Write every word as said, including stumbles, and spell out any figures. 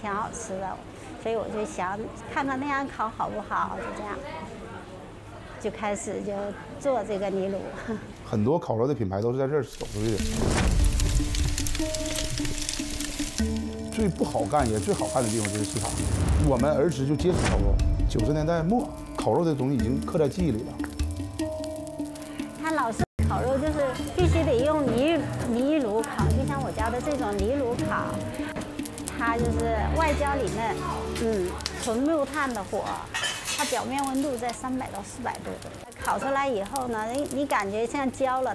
挺好吃的，所以我就想看看那样烤好不好，就这样，就开始就做这个泥炉。 很多烤肉的品牌都是在这儿走出去的。最不好干也最好干的地方就是市场。我们儿时就接触烤肉，九十年代末，烤肉这东西已经刻在记忆里了。 他老是烤肉就是必须得用泥泥炉烤，就像我家的这种泥炉烤，它就是外焦里嫩，嗯，纯木炭的火，它表面温度在三百到四百度，烤出来以后呢，你你感觉像焦了。